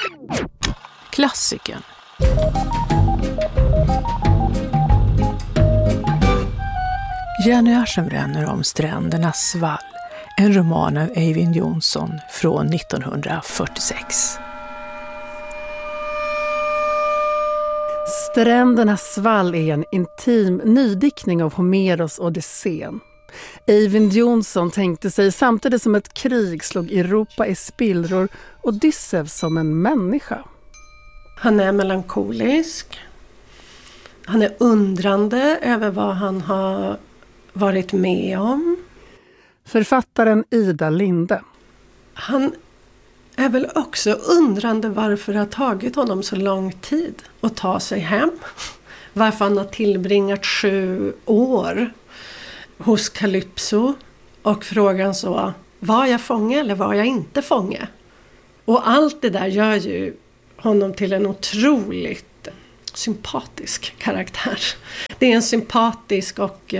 Klassikern. Jenny Aschenbrenner om Strändernas vall. En roman av Eyvind Johnson från 1946. Strändernas vall är en intim nydiktning av Homeros Odysseen. Eyvind Johnson tänkte sig samtidigt som ett krig slog Europa i spillror Odysseus som en människa. Han är melankolisk. Han är undrande över vad han har varit med om. Författaren Ida Linde. Han är väl också undrande varför det har tagit honom så lång tid att ta sig hem. Varför han har tillbringat 7 år hos Calypso. Och frågan så, var jag fånge eller var jag inte fånge? Och allt det där gör ju honom till en otroligt sympatisk karaktär. Det är en sympatisk och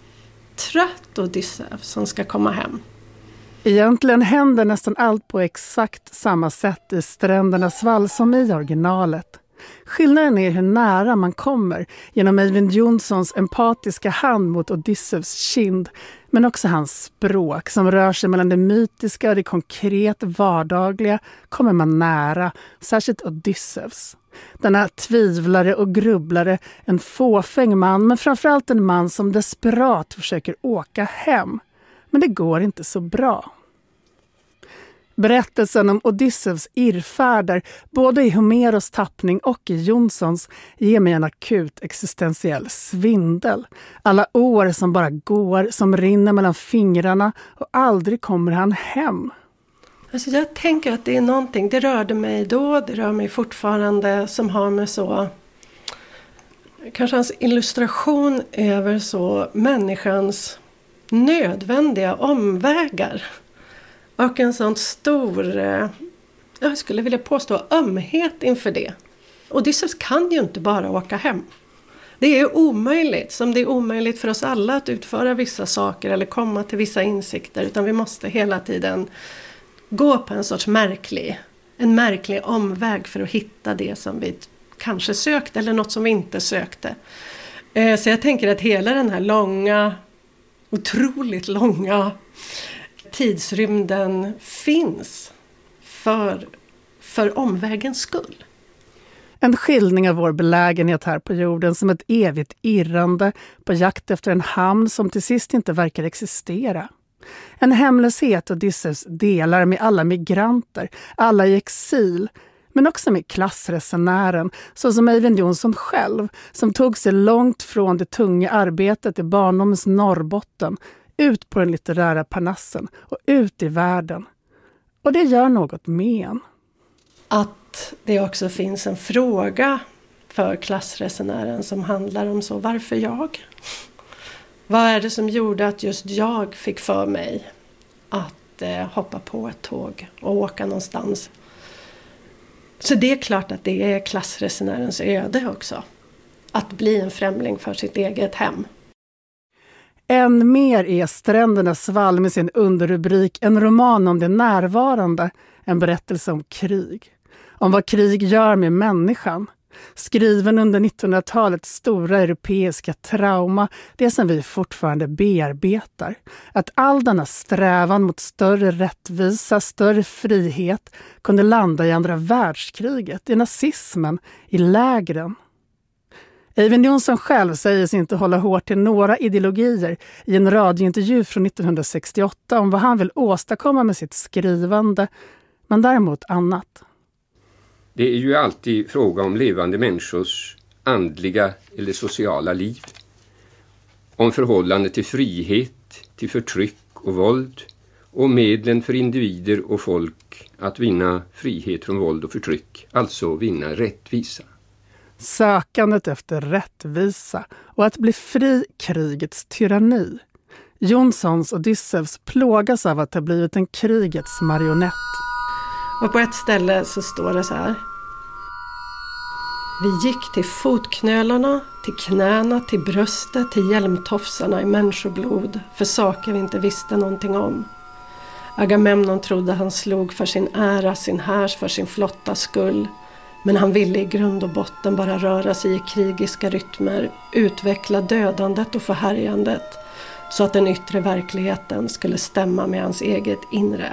trött Odysseus som ska komma hem. Egentligen händer nästan allt på exakt samma sätt i Strändernas vall som i originalet. Skillnaden är hur nära man kommer genom Eyvind Johnsons empatiska hand mot Odysseus kind, men också hans språk som rör sig mellan det mytiska och det konkret vardagliga kommer man nära, särskilt Odysseus. Denna tvivlare och grubblare, en fåfäng man, men framförallt en man som desperat försöker åka hem. Men det går inte så bra. Berättelsen om Odysseus irrfärder, både i Homeros tappning och i Johnsons, ger mig en akut existentiell svindel. Alla år som bara går, som rinner mellan fingrarna och aldrig kommer han hem. Alltså jag tänker att det är någonting, det rörde mig då, det rör mig fortfarande, som har med så, kanske hans illustration över så människans nödvändiga omvägar. Och en sån stor, jag skulle vilja påstå, ömhet inför det. Odysseus kan ju inte bara åka hem. Det är omöjligt, som det är omöjligt för oss alla att utföra vissa saker eller komma till vissa insikter. Utan vi måste hela tiden gå på en sorts märklig omväg för att hitta det som vi kanske sökte eller något som vi inte sökte. Så jag tänker att hela den här otroligt långa tidsrymden finns för omvägens skull. En skildring av vår belägenhet här på jorden som ett evigt irrande på jakt efter en hamn som till sist inte verkar existera. En hemlöshet Odysseus delar med alla migranter, alla i exil, men också med klassresenären, så som Eyvind Johnson själv, som tog sig långt från det tunga arbetet i barndomens Norrbotten, ut på den litterära parnassen och ut i världen. Och det gör något med en. Att det också finns en fråga för klassresenären som handlar om så, varför jag? Vad är det som gjorde att just jag fick för mig att hoppa på ett tåg och åka någonstans? Så det är klart att det är klassresenärens öde också. Att bli en främling för sitt eget hem. Än mer är Strändernas vall med sin underrubrik en roman om det närvarande, en berättelse om krig. Om vad krig gör med människan. Skriven under 1900-talets stora europeiska trauma, det som vi fortfarande bearbetar. Att all denna strävan mot större rättvisa, större frihet kunde landa i andra världskriget, i nazismen, i lägren. Eyvind Johnson själv säger sig inte hålla hårt till några ideologier i en radiointervju från 1968 om vad han vill åstadkomma med sitt skrivande, men däremot annat. Det är ju alltid fråga om levande människors andliga eller sociala liv. Om förhållande till frihet, till förtryck och våld och medlen för individer och folk att vinna frihet från våld och förtryck, alltså vinna rättvisa. Sökandet efter rättvisa och att bli fri krigets tyranni. Johnsons Odysseus plågas av att ha blivit en krigets marionett. Och på ett ställe så står det så här. Vi gick till fotknölarna, till knäna, till bröstet, till hjälmtofsarna i människoblod för saker vi inte visste någonting om. Agamemnon trodde han slog för sin ära, sin härs, för sin flottas skull. Men han ville i grund och botten bara röra sig i krigiska rytmer, utveckla dödandet och förhärjandet så att den yttre verkligheten skulle stämma med hans eget inre.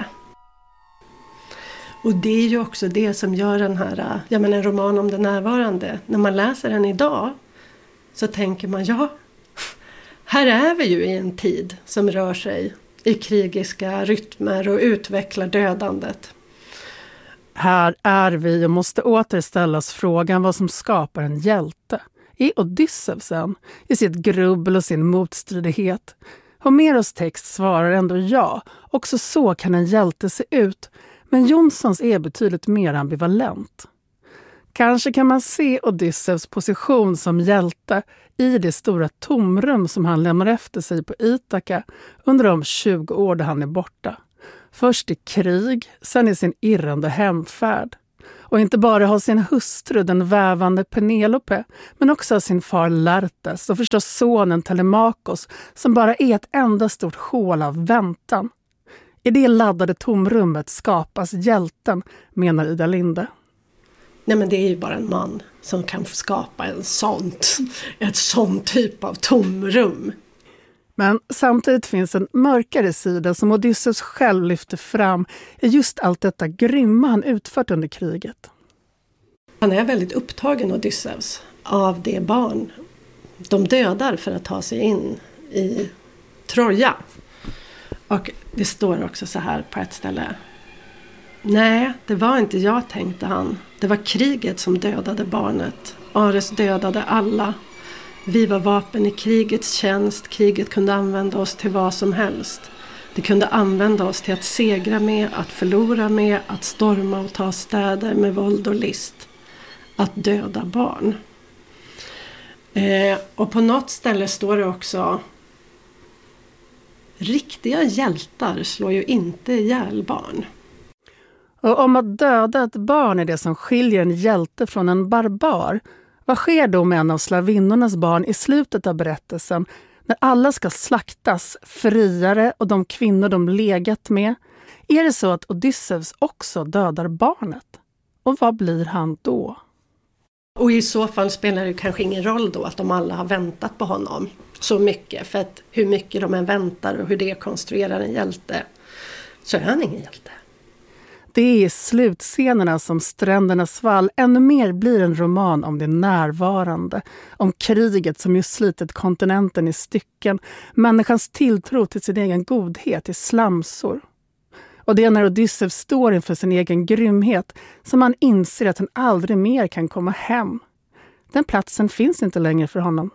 Och det är ju också det som gör den här, en roman om det närvarande. När man läser den idag så tänker man, ja, här är vi ju i en tid som rör sig i krigiska rytmer och utvecklar dödandet. Här är vi och måste återställas frågan vad som skapar en hjälte. Är Odysseus i sitt grubbel och sin motstridighet? Homeros text svarar ändå ja, också så kan en hjälte se ut, men Jonssons är betydligt mer ambivalent. Kanske kan man se Odysseus position som hjälte i det stora tomrum som han lämnar efter sig på Ithaka under de 20 år där han är borta. Först i krig, sen i sin irrande hemfärd. Och inte bara ha sin hustru, den vävande Penelope, men också ha sin far Laertes och förstås sonen Telemakos som bara är ett enda stort hål av väntan. I det laddade tomrummet skapas hjälten, menar Ida Linde. Nej, men det är ju bara en man som kan skapa ett sånt typ av tomrum. Men samtidigt finns en mörkare sida som Odysseus själv lyfter fram i just allt detta grymma han utfört under kriget. Han är väldigt upptagen, Odysseus, av det barn de dödar för att ta sig in i Troja. Och det står också så här på ett ställe. Nej, det var inte jag, tänkte han. Det var kriget som dödade barnet. Ares dödade alla. Vi var vapen i krigets tjänst. Kriget kunde använda oss till vad som helst. Det kunde använda oss till att segra med, att förlora med, att storma och ta städer med våld och list. Att döda barn. Och på något ställe står det också: riktiga hjältar slår ju inte ihjäl barn. Och om att döda ett barn är det som skiljer en hjälte från en barbar, vad sker då med en av slavinnornas barn i slutet av berättelsen när alla ska slaktas, friare och de kvinnor de legat med? Är det så att Odysseus också dödar barnet? Och vad blir han då? Och i så fall spelar det kanske ingen roll då att de alla har väntat på honom så mycket. För att hur mycket de än väntar och hur det konstruerar en hjälte, så är han ingen hjälte. Det är i slutscenerna som Strändernas vall ännu mer blir en roman om det närvarande, om kriget som just slitit kontinenten i stycken, människans tilltro till sin egen godhet i slamsor. Och det är när Odysseus står inför sin egen grymhet som han inser att han aldrig mer kan komma hem. Den platsen finns inte längre för honom.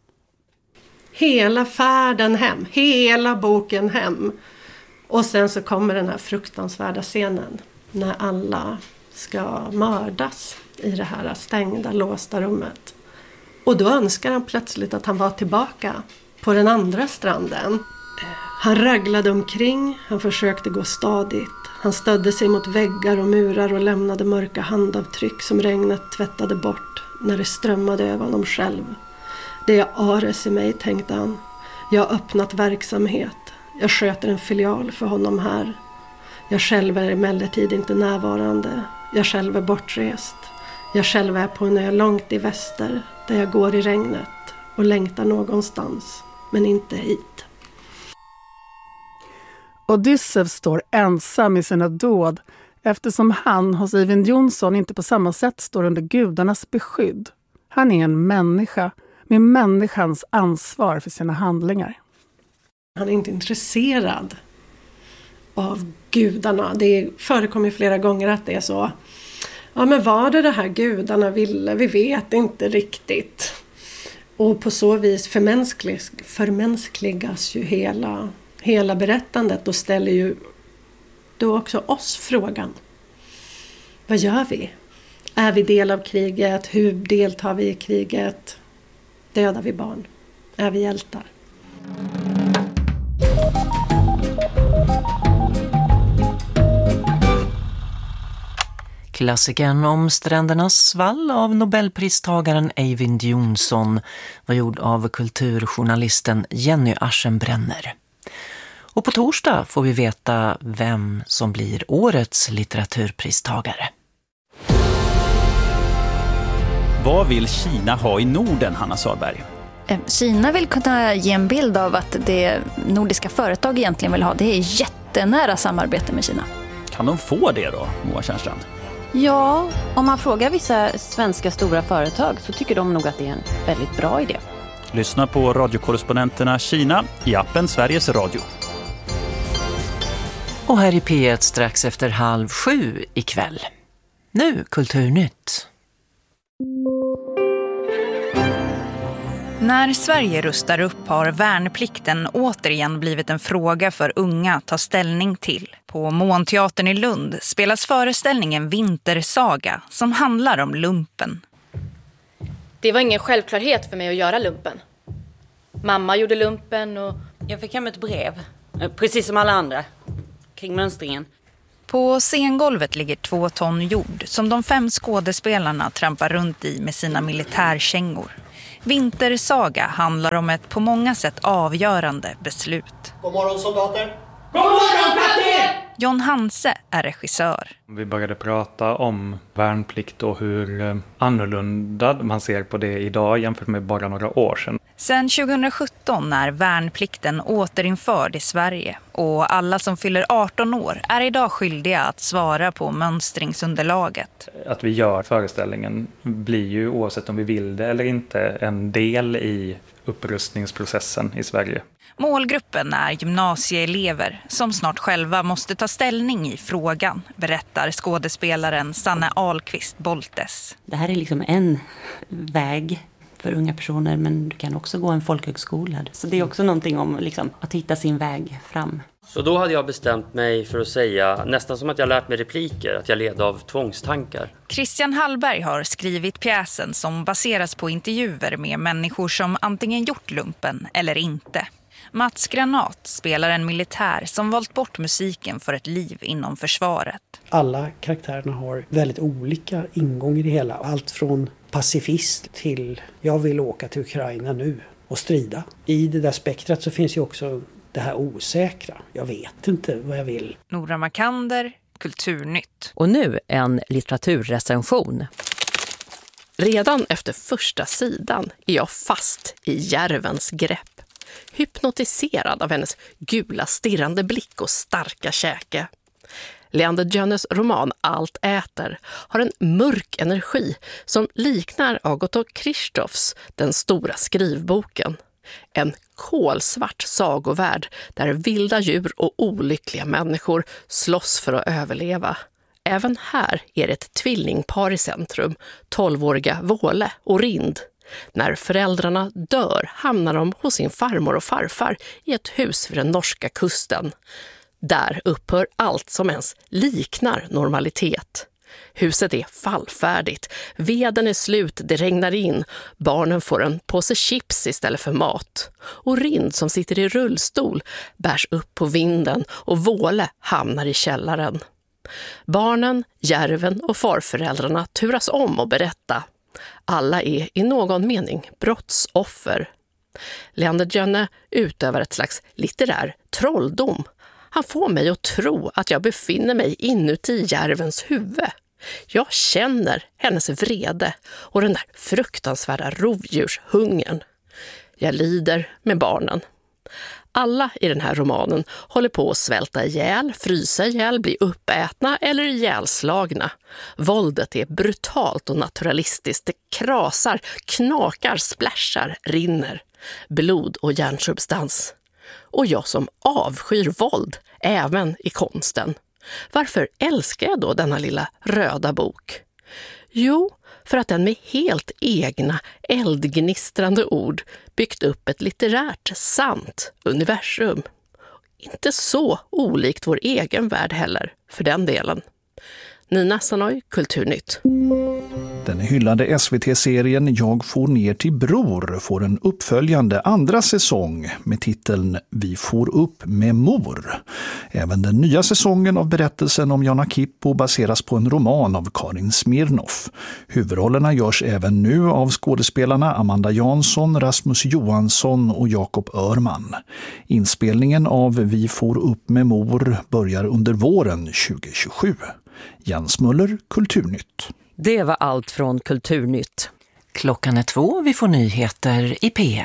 Hela färden hem, hela boken hem. Och sen så kommer den här fruktansvärda scenen när alla ska mördas i det här stängda, låsta rummet. Och då önskar han plötsligt att han var tillbaka på den andra stranden. Han raglade omkring, han försökte gå stadigt. Han stödde sig mot väggar och murar och lämnade mörka handavtryck som regnet tvättade bort när det strömmade över honom själv. Det är Ares i mig, tänkte han. Jag har öppnat verksamhet. Jag sköter en filial för honom här. Jag själv är emellertid inte närvarande. Jag själv är bortrest. Jag själv är på en ö långt i väster där jag går i regnet och längtar någonstans, men inte hit. Odysseus står ensam i sina dåd eftersom han hos Eyvind Jonsson inte på samma sätt står under gudarnas beskydd. Han är en människa med människans ansvar för sina handlingar. Han är inte intresserad av gudarna. Det förekommer flera gånger att det är så. Ja, men var det här gudarna ville? Vi vet inte riktigt. Och på så vis förmänskligas ju hela berättandet och ställer ju då också oss frågan. Vad gör vi? Är vi del av kriget? Hur deltar vi i kriget? Dödar vi barn? Är vi hjältar? Klassikern om Strändernas vall av Nobelpristagaren Eyvind Jonsson var gjord av kulturjournalisten Jenny Aschenbrenner. Och på torsdag får vi veta vem som blir årets litteraturpristagare. Vad vill Kina ha i Norden, Hanna Salberg? Kina vill kunna ge en bild av att det nordiska företag egentligen vill ha, det är jättenära samarbete med Kina. Kan de få det då, Moa Tjärnstrand? Ja, om man frågar vissa svenska stora företag så tycker de nog att det är en väldigt bra idé. Lyssna på radiokorrespondenterna Kina i appen Sveriges Radio. Och här i P1 strax efter 6:30 ikväll. Nu Kulturnytt. När Sverige rustar upp har värnplikten återigen blivit en fråga för unga att ta ställning till. På Månteatern i Lund spelas föreställningen Vintersaga som handlar om lumpen. Det var ingen självklarhet för mig att göra lumpen. Mamma gjorde lumpen och... Jag fick hem ett brev, precis som alla andra, kring mönstringen. På scengolvet ligger 2 ton jord som de 5 skådespelarna trampar runt i med sina militärkängor. Vintersaga handlar om ett på många sätt avgörande beslut. God morgon soldater! God morgon kapten! John Hanse är regissör. Vi började prata om värnplikt och hur annorlunda man ser på det idag jämfört med bara några år sedan. Sen 2017 är värnplikten återinförd i Sverige och alla som fyller 18 år är idag skyldiga att svara på mönstringsunderlaget. Att vi gör föreställningen blir ju, oavsett om vi vill det eller inte, en del i upprustningsprocessen i Sverige. Målgruppen är gymnasieelever som snart själva måste ta ställning i frågan, berättar skådespelaren Sanne Ahlqvist Boltes. Det här är liksom en väg för unga personer, men du kan också gå en folkhögskola. Så det är också någonting om liksom, att hitta sin väg fram. Så då hade jag bestämt mig för att säga, nästan som att jag lärt mig repliker, att jag led av tvångstankar. Christian Hallberg har skrivit pjäsen som baseras på intervjuer med människor som antingen gjort lumpen eller inte. Mats Granat spelar en militär som valt bort musiken för ett liv inom försvaret. Alla karaktärerna har väldigt olika ingångar i det hela. Allt från pacifist till jag vill åka till Ukraina nu och strida. I det där spektrat så finns ju också det här osäkra. Jag vet inte vad jag vill. Nora Makander, Kulturnytt. Och nu en litteraturrecension. Redan efter första sidan är jag fast i järvens grepp. Hypnotiserad av hennes gula stirrande blick och starka käke. Leander Jönnes roman Allt äter har en mörk energi som liknar Agathon Christophs Den stora skrivboken. En kolsvart sagovärld där vilda djur och olyckliga människor slåss för att överleva. Även här är det ett tvillingpar i centrum, 12-åriga Våle och Rind. När föräldrarna dör hamnar de hos sin farmor och farfar i ett hus vid den norska kusten. Där upphör allt som ens liknar normalitet. Huset är fallfärdigt, veden är slut, det regnar in, barnen får en påse chips istället för mat. Och Rind som sitter i rullstol bärs upp på vinden och Våle hamnar i källaren. Barnen, järven och farföräldrarna turas om och berätta. Alla är i någon mening brottsoffer. Leander Jönne utövar ett slags litterär trolldom. Han får mig att tro att jag befinner mig inuti järvens huvud. Jag känner hennes vrede och den där fruktansvärda rovdjurshungern. Jag lider med barnen. Alla i den här romanen håller på att svälta ihjäl, frysa ihjäl, bli uppätna eller ihjälslagna. Våldet är brutalt och naturalistiskt. Det krasar, knakar, splashar, rinner. Blod och hjärnsubstans. Och jag som avskyr våld, även i konsten. Varför älskar jag då denna lilla röda bok? Jo, för att den med helt egna, eldgnistrande ord byggt upp ett litterärt, sant universum. Inte så olikt vår egen värld heller, för den delen. Nina Sanoy, Kulturnytt. Den hyllade SVT-serien Jag får ner till Bror får en uppföljande andra säsong med titeln Vi får upp med mor. Även den nya säsongen av berättelsen om Jana Kippo baseras på en roman av Karin Smirnoff. Huvudrollerna görs även nu av skådespelarna Amanda Jansson, Rasmus Johansson och Jakob Örman. Inspelningen av Vi får upp med mor börjar under våren 2027. Jens Muller, Kulturnytt. Det var allt från Kulturnytt. Klockan är 2, vi får nyheter i P1.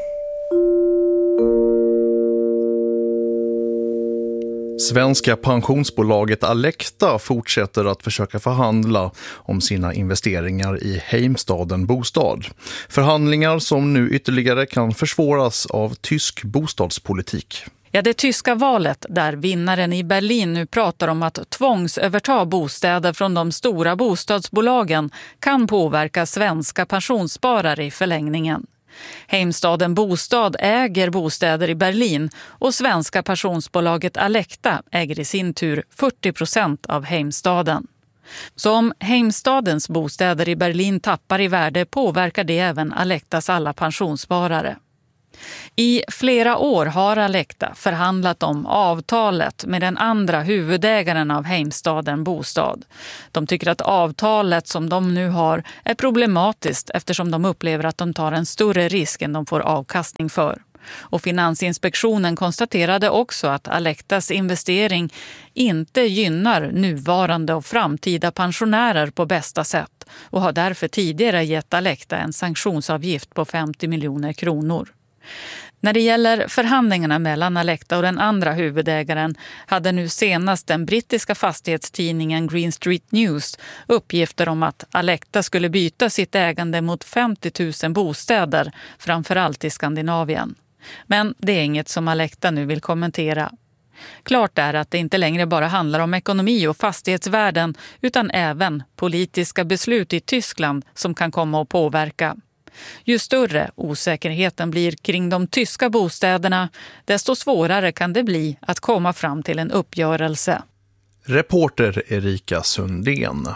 Svenska pensionsbolaget Alecta fortsätter att försöka förhandla om sina investeringar i Heimstaden Bostad. Förhandlingar som nu ytterligare kan försvåras av tysk bostadspolitik. Ja, det tyska valet där vinnaren i Berlin nu pratar om att tvångsöverta bostäder från de stora bostadsbolagen kan påverka svenska pensionssparare i förlängningen. Heimstaden Bostad äger bostäder i Berlin och svenska pensionsbolaget Alecta äger i sin tur 40% av Heimstaden. Så om Heimstadens bostäder i Berlin tappar i värde påverkar det även Alectas alla pensionssparare. I flera år har Alecta förhandlat om avtalet med den andra huvudägaren av Heimstaden Bostad. De tycker att avtalet som de nu har är problematiskt eftersom de upplever att de tar en större risk än de får avkastning för. Och Finansinspektionen konstaterade också att Alectas investering inte gynnar nuvarande och framtida pensionärer på bästa sätt och har därför tidigare gett Alecta en sanktionsavgift på 50 miljoner kronor. När det gäller förhandlingarna mellan Alecta och den andra huvudägaren hade nu senast den brittiska fastighetstidningen Green Street News uppgifter om att Alecta skulle byta sitt ägande mot 50 000 bostäder, framförallt i Skandinavien. Men det är inget som Alecta nu vill kommentera. Klart är att det inte längre bara handlar om ekonomi och fastighetsvärden utan även politiska beslut i Tyskland som kan komma att påverka. Ju större osäkerheten blir kring de tyska bostäderna, desto svårare kan det bli att komma fram till en uppgörelse. Reporter Erika Sundén.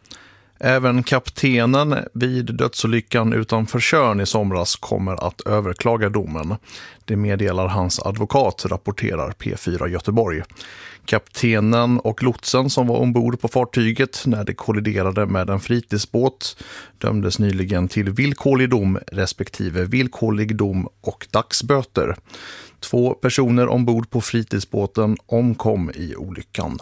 Även kaptenen vid dödsolyckan utanför Tjörn i somras kommer att överklaga domen. Det meddelar hans advokat, rapporterar P4 Göteborg. Kaptenen och lotsen som var ombord på fartyget när det kolliderade med en fritidsbåt dömdes nyligen till villkorlig dom respektive villkorlig dom och dagsböter. 2 personer ombord på fritidsbåten omkom i olyckan.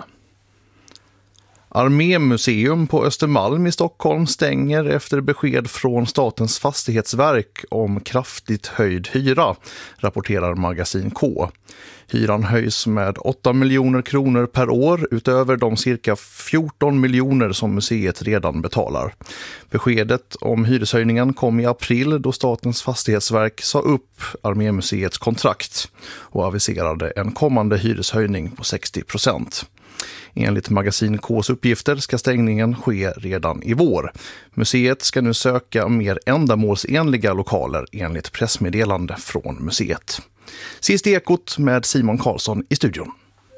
Armémuseum på Östermalm i Stockholm stänger efter besked från Statens fastighetsverk om kraftigt höjd hyra, rapporterar Magasin K. Hyran höjs med 8 miljoner kronor per år utöver de cirka 14 miljoner som museet redan betalar. Beskedet om hyreshöjningen kom i april då Statens fastighetsverk sa upp Armémuseets kontrakt och aviserade en kommande hyreshöjning på 60%. Enligt Magasin K:s uppgifter ska stängningen ske redan i vår. Museet ska nu söka mer ändamålsenliga lokaler enligt pressmeddelande från museet. Sist Ekot med Simon Karlsson i studion.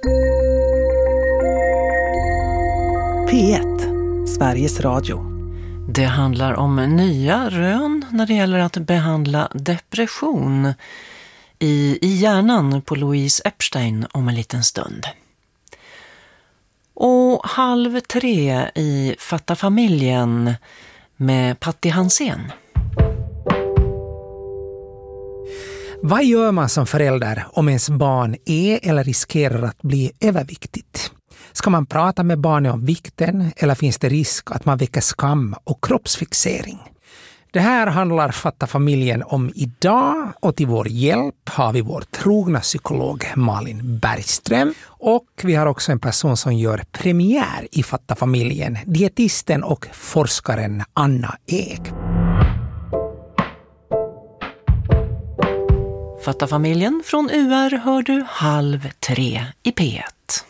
P1, Sveriges Radio. Det handlar om nya rön när det gäller att behandla depression i hjärnan på Louise Epstein om en liten stund. Och 2:30 i Fatta familjen med Patti Hansén. Vad gör man som förälder om ens barn är eller riskerar att bli överviktigt? Ska man prata med barnet om vikten eller finns det risk att man väcker skam och kroppsfixering? Det här handlar Fatta familjen om idag och till vår hjälp har vi vår trogna psykolog Malin Bergström och vi har också en person som gör premiär i Fatta familjen, dietisten och forskaren Anna Ek. Fatta familjen från UR hör du 2:30 i P1.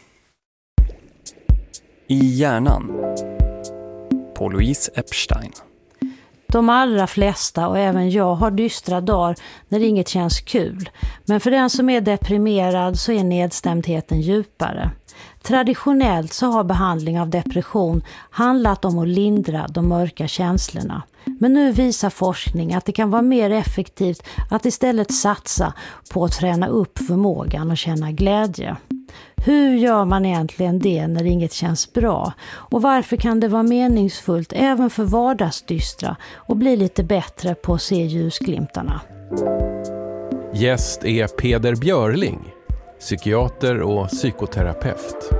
I hjärnan på Louise Epstein. De allra flesta och även jag har dystra dagar när inget känns kul. Men för den som är deprimerad så är nedstämdheten djupare. Traditionellt så har behandling av depression handlat om att lindra de mörka känslorna. Men nu visar forskning att det kan vara mer effektivt att istället satsa på att träna upp förmågan och känna glädje. Hur gör man egentligen det när inget känns bra? Och varför kan det vara meningsfullt även för vardagsdystra och bli lite bättre på att se ljusglimtarna? Gäst är Peder Björling, psykiater och psykoterapeut.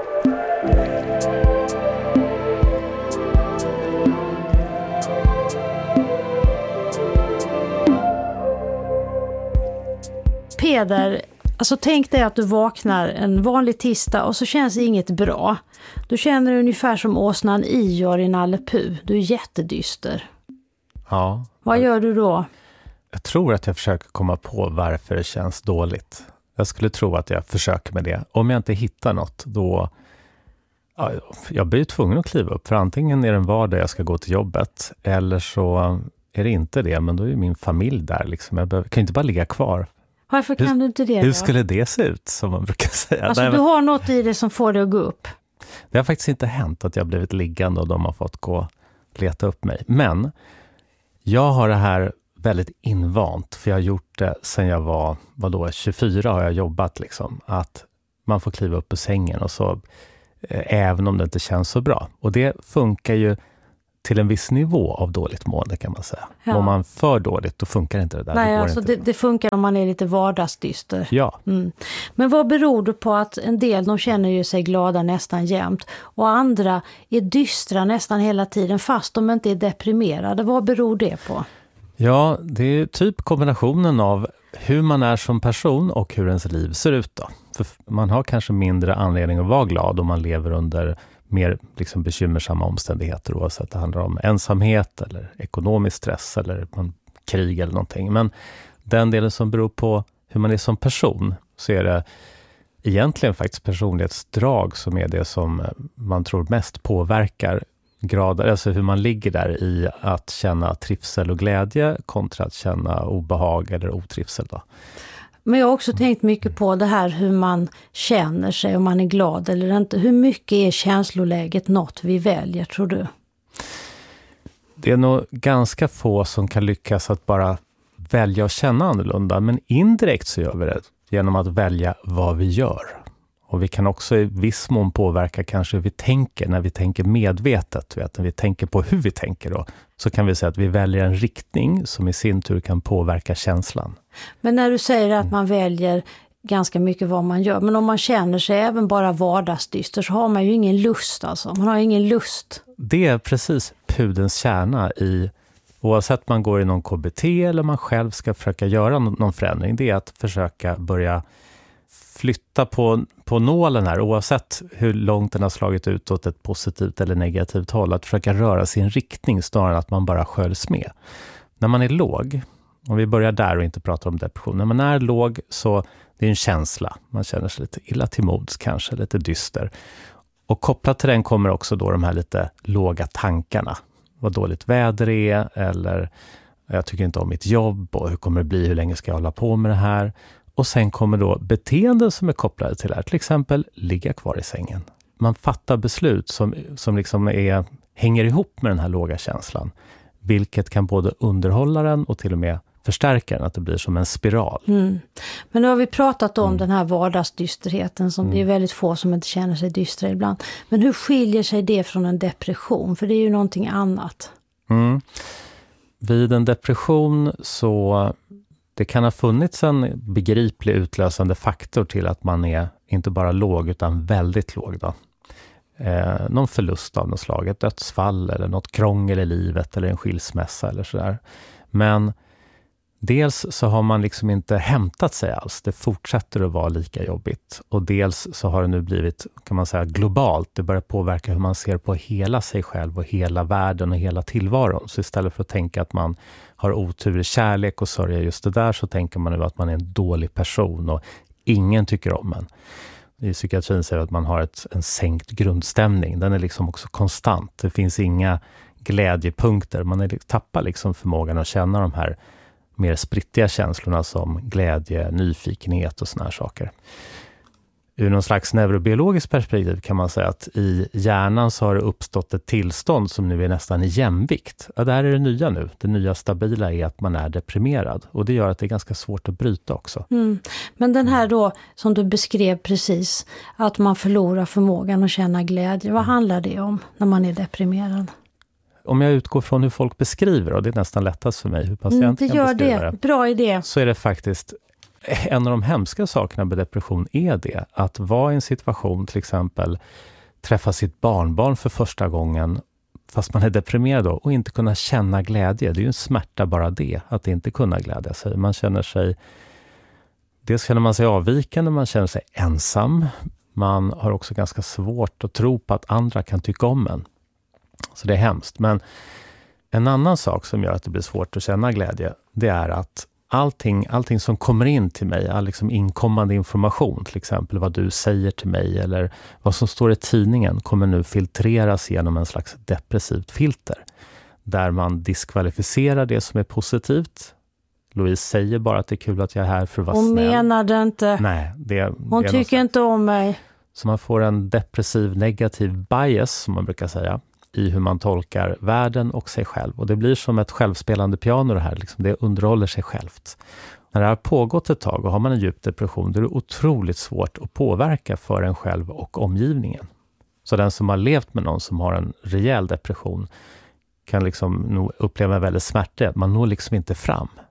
Peder, alltså tänk dig att du vaknar en vanlig tisdag och så känns inget bra. Du känner ungefär som åsnan Ior i Nalle Puh. Du är jättedyster. Ja. Vad gör du då? Jag tror att jag försöker komma på varför det känns dåligt. Jag skulle tro att jag försöker med det. Om jag inte hittar något, då... Ja, jag blir tvungen att kliva upp. För antingen är det en vardag jag ska gå till jobbet. Eller så är det inte det. Men då är min familj där. Liksom. Jag kan inte bara ligga kvar. Varför kan du inte det då? Hur skulle det se ut, som man brukar säga? Alltså du har något i det som får dig att gå upp. Det har faktiskt inte hänt att jag blivit liggande och de har fått gå och leta upp mig. Men jag har det här väldigt invant, för jag har gjort det sedan jag var 24 har jag jobbat liksom, att man får kliva upp ur sängen och så, även om det inte känns så bra. Och det funkar ju till en viss nivå av dåligt mående, kan man säga. Ja. Om man för dåligt, då funkar inte det där. Nej, det går alltså inte. det funkar om man är lite vardagsdyster. Ja. Mm. Men vad beror det på att en del, de känner ju sig glada nästan jämt och andra är dystra nästan hela tiden fast de inte är deprimerade? Vad beror det på? Ja, det är typ kombinationen av hur man är som person och hur ens liv ser ut då. För man har kanske mindre anledning att vara glad om man lever under mer liksom bekymmersamma omständigheter, oavsett det handlar om ensamhet eller ekonomisk stress eller krig eller någonting. Men den delen som beror på hur man är som person, så är det egentligen faktiskt personlighetsdrag som är det som man tror mest påverkar grader, alltså hur man ligger där i att känna trivsel och glädje kontra att känna obehag eller otrivsel då. Men jag har också tänkt mycket på det här hur man känner sig, om man är glad eller inte. Hur mycket är känsloläget något vi väljer, tror du? Det är nog ganska få som kan lyckas att bara välja att känna annorlunda, men indirekt så gör vi det genom att välja vad vi gör. Och vi kan också i viss mån påverka kanske hur vi tänker, när vi tänker medvetet, när vi tänker på hur vi tänker då, så kan vi säga att vi väljer en riktning som i sin tur kan påverka känslan. Men när du säger att man väljer ganska mycket vad man gör, men om man känner sig även bara vardagsdyster så har man ju ingen lust alltså, man har ingen lust. Det är precis pudelns kärna i, oavsett man går i någon KBT eller man själv ska försöka göra någon förändring, det är att försöka börja flytta på nålen här, oavsett hur långt den har slagit ut åt ett positivt eller negativt håll, att försöka röra sin riktning snarare än att man bara sköljs med. När man är låg, om vi börjar där och inte pratar om depression, när man är låg så det är en känsla, man känner sig lite illa till mods, kanske lite dyster. Och kopplat till den kommer också då de här lite låga tankarna. Vad dåligt väder är, eller jag tycker inte om mitt jobb och hur kommer det bli, hur länge ska jag hålla på med det här? Och sen kommer då beteenden som är kopplade till det här. Till exempel ligga kvar i sängen. Man fattar beslut som liksom hänger ihop med den här låga känslan. Vilket kan både underhålla den och till och med förstärka den. Att det blir som en spiral. Mm. Men nu har vi pratat om den här vardagsdysterheten. Som det är väldigt få som inte känner sig dystra ibland. Men hur skiljer sig det från en depression? För det är ju någonting annat. Mm. Vid en depression så... Det kan ha funnits en begriplig utlösande faktor till att man är inte bara låg utan väldigt låg då. Någon förlust av något slag, ett dödsfall eller något krångel i livet eller en skilsmässa eller sådär. Men dels så har man liksom inte hämtat sig alls, det fortsätter att vara lika jobbigt. Och dels så har det nu blivit, kan man säga, globalt. Det börjar påverka hur man ser på hela sig själv och hela världen och hela tillvaron. Så istället för att tänka att man har otur i kärlek och sörja just det där, så tänker man nu att man är en dålig person och ingen tycker om en. I psykiatrin säger att man har en sänkt grundstämning. Den är liksom också konstant. Det finns inga glädjepunkter. Man tappar liksom förmågan att känna de här mer sprittiga känslorna som glädje, nyfikenhet och såna här saker. ur någon slags neurobiologiskt perspektiv kan man säga att i hjärnan så har det uppstått ett tillstånd som nu är nästan i jämvikt. Ja, det här är det nya nu. Det nya stabila är att man är deprimerad. Och det gör att det är ganska svårt att bryta också. Men den här då, som du beskrev precis, att man förlorar förmågan att känna glädje. Vad handlar det om när man är deprimerad? Om jag utgår från hur folk beskriver, och det är nästan lättast för mig hur patienten kan beskriva det. Bra idé. Så är det faktiskt en av de hemska sakerna med depression är det. Att vara i en situation, till exempel träffa sitt barnbarn för första gången fast man är deprimerad då, och inte kunna känna glädje. Det är ju en smärta bara det, att inte kunna glädja sig. Man känner sig, dels känner man sig avvikande, man känner sig ensam. Man har också ganska svårt att tro på att andra kan tycka om en. Så det är hemskt. Men en annan sak som gör att det blir svårt att känna glädje, det är att allting som kommer in till mig, all liksom inkommande information, till exempel vad du säger till mig eller vad som står i tidningen, kommer nu filtreras genom en slags depressivt filter. Där man diskvalificerar det som är positivt. Louise säger bara att det är kul att jag är här för att vara snäll. Hon menar det inte. Nej, hon tycker inte om mig. Så man får en depressiv negativ bias, som man brukar säga, i hur man tolkar världen och sig själv. Och det blir som ett självspelande piano det här. Liksom det underhåller sig självt. När det har pågått ett tag och har man en djup depression, då är det otroligt svårt att påverka för en själv och omgivningen. Så den som har levt med någon som har en rejäl depression kan liksom nog uppleva väldigt smärta. Man når liksom inte fram.